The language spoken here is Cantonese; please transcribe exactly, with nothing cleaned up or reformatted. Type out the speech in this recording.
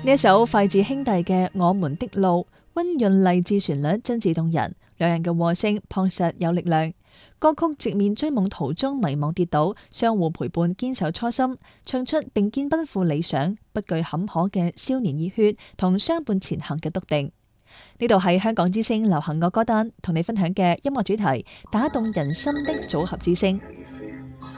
呢一首筷子兄弟嘅《我們的路》，溫潤勵志旋律真摯動人，兩人嘅和聲樸實有力量。歌曲直面追夢途中迷茫跌倒，相互陪伴堅守初心，唱出並肩奔赴理想，不懼坎坷嘅少年熱血同相伴前行嘅篤定。呢度係香港之聲流行樂歌單，同你分享嘅音樂主題，打動人心的組合之聲。